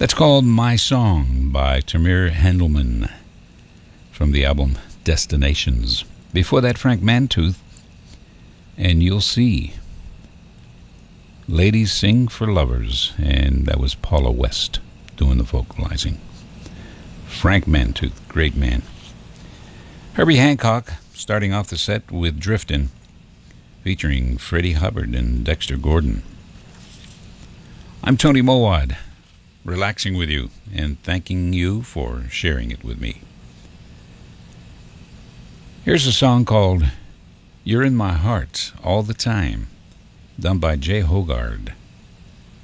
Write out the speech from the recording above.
That's called My Song by Tamir Handelman from the album Destinations. Before that, Frank Mantooth and You'll See. Ladies Sing for Lovers, and that was Paula West doing the vocalizing. Frank Mantooth, great man. Herbie Hancock starting off the set with Driftin', featuring Freddie Hubbard and Dexter Gordon. I'm Tony Mowad, relaxing with you and thanking you for sharing it with me. Here's a song called You're in My Heart All the Time, done by Jay Hogard.